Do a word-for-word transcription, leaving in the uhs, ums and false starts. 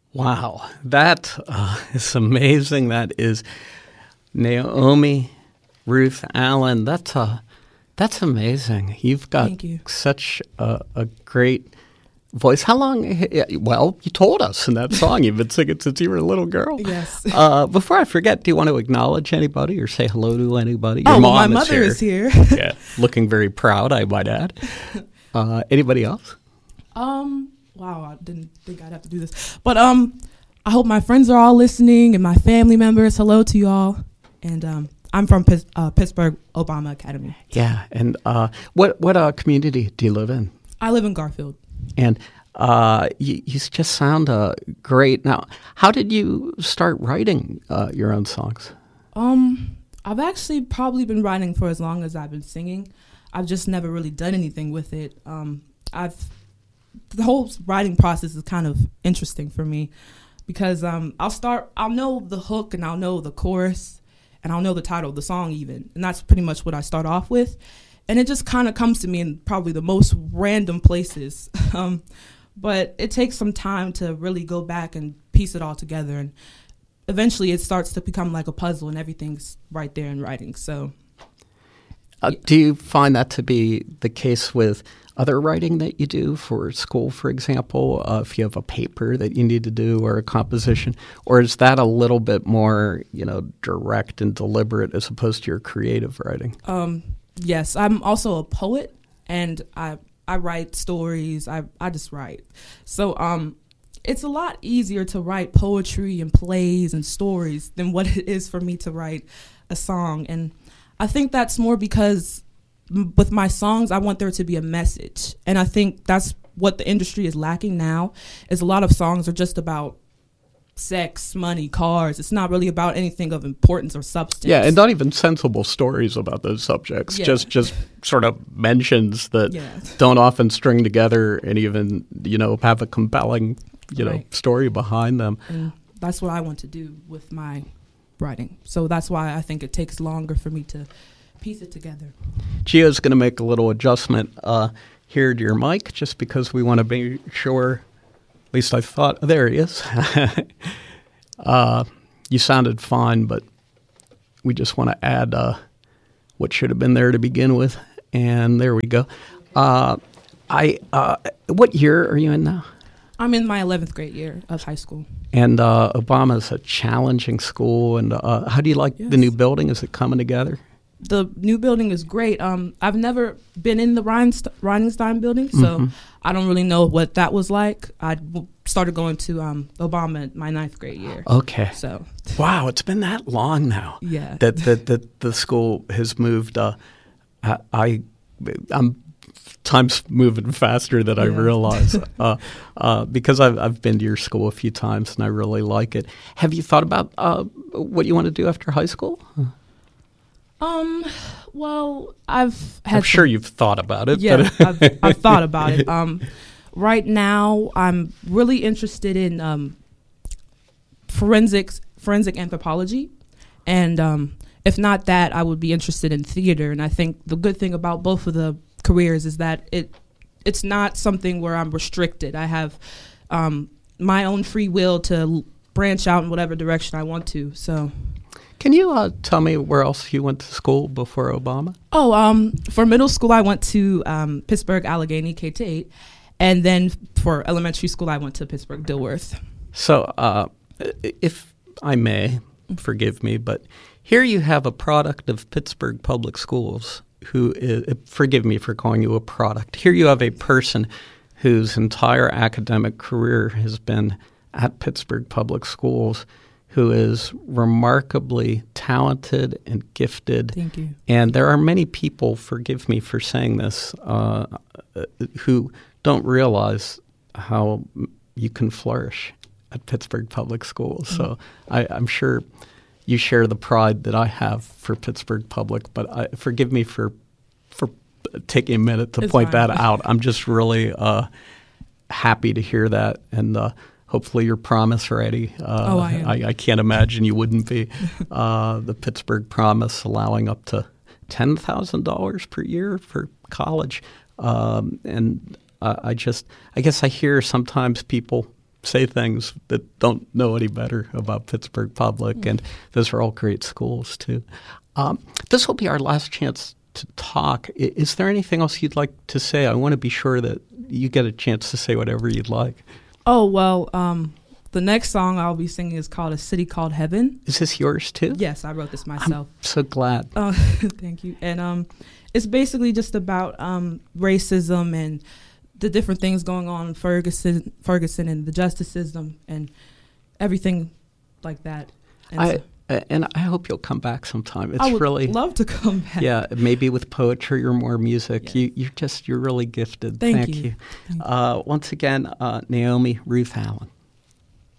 Wow, that uh, is amazing. That is Naomi Ruth Allen. That's a that's amazing. You've got Thank you. such a, a great voice. How long? Well, you told us in that song you've been singing since you were a little girl. Yes. Uh, before I forget, do you want to acknowledge anybody or say hello to anybody? Your oh, mom well, my is mother here. is here. Yeah, looking very proud, I might add. Uh, anybody else? Um. Wow, I didn't think I'd have to do this, but um, I hope my friends are all listening and my family members. Hello to you all, and um, I'm from Pis- uh, Pittsburgh Obama Academy. Yeah, and uh, what what uh, community do you live in? I live in Garfield. And uh, you, you just sound uh, great. Now, how did you start writing uh, your own songs? Um, I've actually probably been writing for as long as I've been singing. I've just never really done anything with it. Um, I've the whole writing process is kind of interesting for me because um, I'll start, I'll know the hook and I'll know the chorus and I'll know the title of the song even. And that's pretty much what I start off with. And it just kind of comes to me in probably the most random places. um, but it takes some time to really go back and piece it all together. And eventually it starts to become like a puzzle and everything's right there in writing. So, uh, yeah. Do you find that to be the case with other writing that you do for school, for example, uh, if you have a paper that you need to do or a composition? Or is that a little bit more, you know, direct and deliberate as opposed to your creative writing? Um, yes, I'm also a poet and I I write stories. I, I just write. So um, it's a lot easier to write poetry and plays and stories than what it is for me to write a song. And I think that's more because with my songs, I want there to be a message. And I think that's what the industry is lacking now, is a lot of songs are just about sex, money, cars. It's not really about anything of importance or substance. Yeah, and not even sensible stories about those subjects. Yeah. Just just sort of mentions that Yeah. don't often string together and even, you know, have a compelling, you know, Right. story behind them. And that's what I want to do with my writing. So that's why I think it takes longer for me to piece it together. Gio's going to make a little adjustment uh, here to your mic just because we want to be sure, at least I thought, there he is. uh, you sounded fine, but we just want to add uh, what should have been there to begin with. And there we go. Uh, I uh, what year are you in now? I'm in my eleventh grade year of high school. And uh, Obama's a challenging school. And uh, how do you like Yes. the new building? Is it coming together? The new building is great. Um, I've never been in the Rhinest- Rhinestein building, so Mhm. I don't really know what that was like. I w- started going to um, Obama in my ninth grade year. Okay. So, Wow, it's been that long now. yeah. that that, that the school has moved. Uh, I, I I'm time's moving faster than I Yeah. realize uh, uh, because I've I've been to your school a few times and I really like it. Have you thought about uh, what you want to do after high school? Um, well, I've had I'm sure some- you've thought about it. Yeah, but I've, I've thought about it. Um, right now, I'm really interested in um, forensics, forensic anthropology, and um, if not that, I would be interested in theater. And I think the good thing about both of the careers is that it it's not something where I'm restricted. I have um, my own free will to l- branch out in whatever direction I want to. So. Can you uh, tell me where else you went to school before Obama? Oh, um, for middle school, I went to um, Pittsburgh Allegheny K to eight, and then for elementary school, I went to Pittsburgh Dilworth. So, uh, if I may, forgive me, but here you have a product of Pittsburgh Public Schools who is, forgive me for calling you a product. Here you have a person whose entire academic career has been at Pittsburgh Public Schools, who is remarkably talented and gifted. Thank you. And there are many people, forgive me for saying this, uh, who don't realize how you can flourish at Pittsburgh Public Schools. Mm-hmm. So I, I'm sure you share the pride that I have for Pittsburgh Public, but I, forgive me for for taking a minute to It's point fine. that out. I'm just really uh, happy to hear that, and uh, hopefully you're promise ready. Uh, Oh, I am. I, I can't imagine you wouldn't be. Uh, the Pittsburgh Promise allowing up to ten thousand dollars per year for college. Um, and uh, I just, I guess I hear sometimes people say things that don't know any better about Pittsburgh Public, mm. and those are all great schools, too. Um, this will be our last chance to talk. Is there anything else you'd like to say? I want to be sure that you get a chance to say whatever you'd like. Oh, well, um, the next song I'll be singing is called A City Called Heaven. Is this yours, too? Yes, I wrote this myself. I'm so glad. Uh, thank you. And um, it's basically just about um, racism and the different things going on in Ferguson, Ferguson and the justice system and everything like that. And I, so, and I hope you'll come back sometime. It's I would really love to come back. Yeah, maybe with poetry or more music. Yes. You, you're just you're really gifted. Thank Thank you. you. Thank you. Uh, once again, uh, Naomi Ruth Allen.